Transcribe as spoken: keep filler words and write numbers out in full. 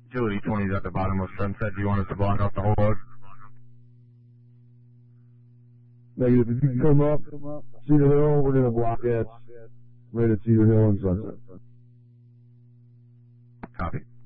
Utility twenty is at the bottom of Sunset. Do you want us to block off the whole road? Negative. If you can come up, Cedar Hill, we're going to block it right at Cedar Hill and Sunset. Copy.